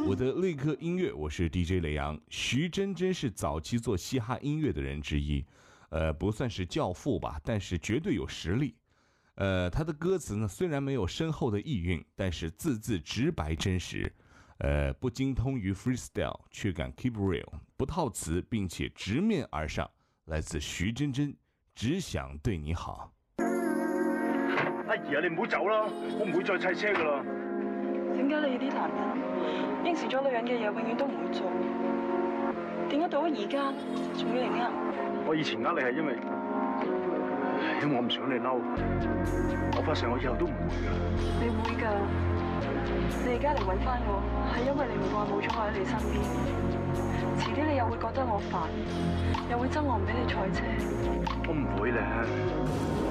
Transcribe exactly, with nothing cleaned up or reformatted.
我的类科音乐，我是 D J 雷阳。徐真真是早期做嘻哈音乐的人之一，呃，不算是教父吧，但是绝对有实力。呃，他的歌词呢，虽然没有深厚的意蕴，但是字字直白真实。呃，不精通于 freestyle， 却敢 keep real， 不套词，並且直面而上。來自徐真真，只想對你好。 阿姨啊，你唔好走啦，我唔會再砌車噶啦。 點解你啲男人應承咗女人嘅嘢，永遠都唔會做？點解到咗而家仲要嚟呃我？ 我以前呃你係因為，因為我唔想你嬲。我發誓我以後都唔會噶。 你會㗎。你而家嚟揾翻我，係因為你唔愛冇咗我喺你身邊。遲啲你又會覺得我煩，又會憎我唔俾你賽車。 我唔會咧。